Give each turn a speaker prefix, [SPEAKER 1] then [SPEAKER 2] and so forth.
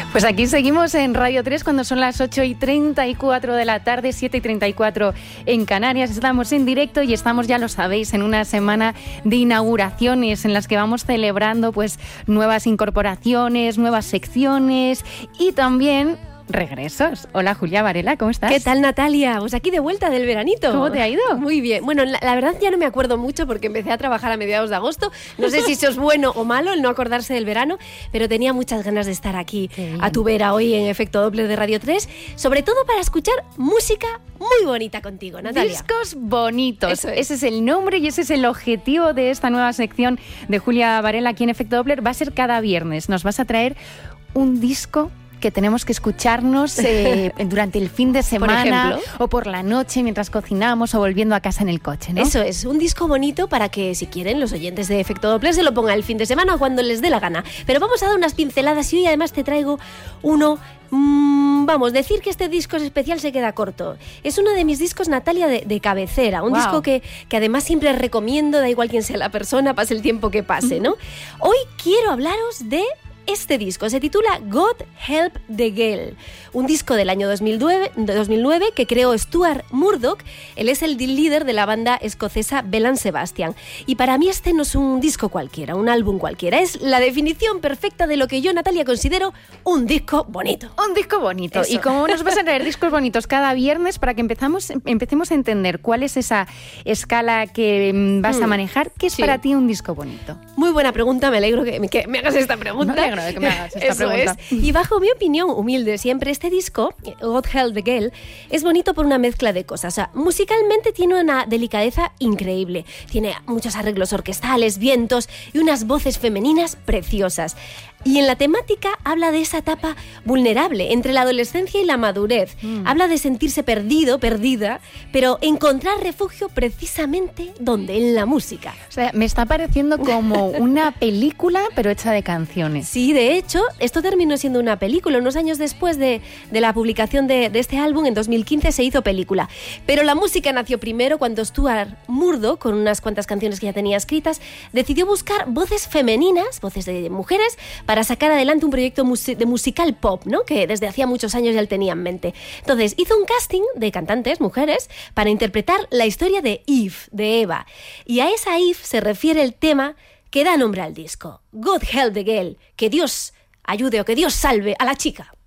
[SPEAKER 1] Pues aquí seguimos en Radio 3 cuando son las 8:34 de la tarde, 7:34 en Canarias. Estamos en directo y estamos, ya lo sabéis, en una semana de inauguraciones en las que vamos celebrando pues nuevas incorporaciones, nuevas secciones y también regresos. Hola, Julia Varela, ¿cómo estás?
[SPEAKER 2] ¿Qué tal, Natalia? Pues aquí de vuelta del veranito.
[SPEAKER 1] ¿Cómo te ha ido?
[SPEAKER 2] Muy bien. Bueno, la verdad ya no me acuerdo mucho porque empecé a trabajar a mediados de agosto. No sé si eso es bueno o malo, el no acordarse del verano, pero tenía muchas ganas de estar aquí a tu vera hoy en Efecto Doppler de Radio 3, sobre todo para escuchar música muy bonita contigo, Natalia.
[SPEAKER 1] Discos bonitos.
[SPEAKER 2] Eso es.
[SPEAKER 1] Ese es el nombre y ese es el objetivo de esta nueva sección de Julia Varela aquí en Efecto Doppler. Va a ser cada viernes. Nos vas a traer un disco que tenemos que escucharnos durante el fin de semana o por la noche mientras cocinamos o volviendo a casa en el coche, ¿no?
[SPEAKER 2] Eso es, un disco bonito para que, si quieren, los oyentes de Efecto Doppler se lo pongan el fin de semana o cuando les dé la gana. Pero vamos a dar unas pinceladas y hoy además te traigo uno... vamos, decir que este disco es especial se queda corto. Es uno de mis discos, Natalia, de cabecera. Un disco que además siempre recomiendo, da igual quién sea la persona, pase el tiempo que pase, ¿no? Hoy quiero hablaros de... Este disco se titula God Help the Girl, un disco del año 2009 que creó Stuart Murdoch. Él es el líder de la banda escocesa Bell and Sebastian. Y para mí este no es un disco cualquiera, un álbum cualquiera. Es la definición perfecta de lo que yo, Natalia, considero un disco bonito.
[SPEAKER 1] Un disco bonito.
[SPEAKER 2] Eso.
[SPEAKER 1] Y como nos vas a traer discos bonitos cada viernes para que empecemos a entender cuál es esa escala que vas a manejar, ¿qué es para ti un disco bonito?
[SPEAKER 2] Muy buena pregunta, me alegro que me hagas esta pregunta.
[SPEAKER 1] Me alegro de que me hagas esta pregunta.
[SPEAKER 2] Es. Y bajo mi opinión humilde siempre, este disco, God Help the Girl, es bonito por una mezcla de cosas. O sea, musicalmente tiene una delicadeza increíble. Tiene muchos arreglos orquestales, vientos y unas voces femeninas preciosas. Y en la temática habla de esa etapa vulnerable entre la adolescencia y la madurez. Habla de sentirse perdido, perdida, pero encontrar refugio precisamente ¿dónde? En la música.
[SPEAKER 1] O sea, me está pareciendo como una película, pero hecha de canciones.
[SPEAKER 2] Sí, de hecho, esto terminó siendo una película. Unos años después de la publicación de este álbum, en 2015, se hizo película. Pero la música nació primero cuando Stuart Murdoch, con unas cuantas canciones que ya tenía escritas, decidió buscar voces femeninas, voces de mujeres, para sacar adelante un proyecto de musical pop, ¿no? Que desde hacía muchos años ya él tenía en mente. Entonces hizo un casting de cantantes, mujeres, para interpretar la historia de Eve, de Eva. Y a esa Eve se refiere el tema que da nombre al disco. God Help the Girl, que Dios ayude o que Dios salve a la chica.